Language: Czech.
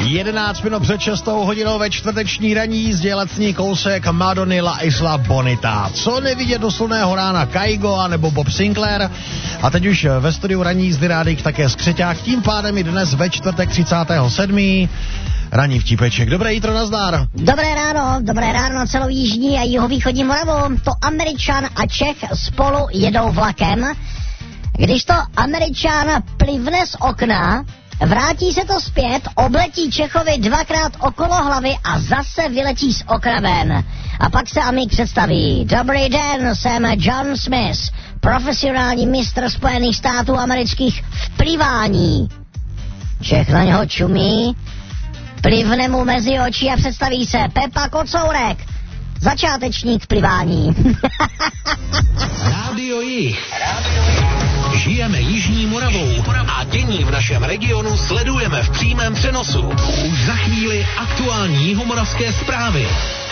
11 minut před 6 hodinou ve čtvrteční ranní jízdě letní kousek Madony La Isla Bonita. Co nevidět do slunného rána Kaigo a nebo Bob Sinclair. A teď už ve studiu ranní jízdy Rádik také Skřeťák. Tím pádem i dnes ve čtvrtek 37. Ranní vtípeček. Dobré jítro, nazdar. Dobré ráno na celou jižní a jihovýchodní Moravu. To Američan a Čech spolu jedou vlakem. Když to Američan plivne z okna, vrátí se to zpět, obletí Čechovi 2krát okolo hlavy a zase vyletí z okna ven. A pak se Amík představí. Dobrý den, jsem John Smith, profesionální mistr Spojených států amerických v plivání. Čech na něho čumí, plivne mu mezi oči a představí se Pepa Kocourek, začátečník v plivání. Rádio Jih. Žijeme Jižní Moravou a dění v našem regionu sledujeme v přímém přenosu. Už za chvíli aktuální jihomoravské zprávy.